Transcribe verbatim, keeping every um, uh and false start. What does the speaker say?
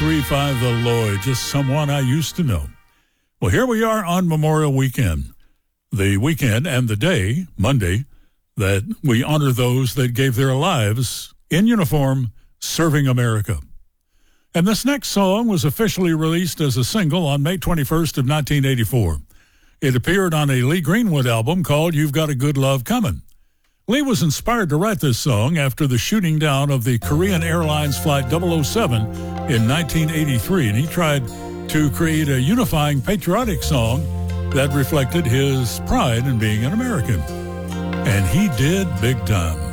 three five The Lloyd, just someone I used to know. Well, here we are on Memorial Weekend, the weekend and the day, Monday, that we honor those that gave their lives in uniform serving America. And this next song was officially released as a single on May twenty-first of nineteen eighty-four. It appeared on a Lee Greenwood album called You've Got a Good Love Comin'. Lee was inspired to write this song after the shooting down of the Korean Airlines Flight double oh seven in nineteen eighty-three, and he tried to create a unifying patriotic song that reflected his pride in being an American. And he did big time.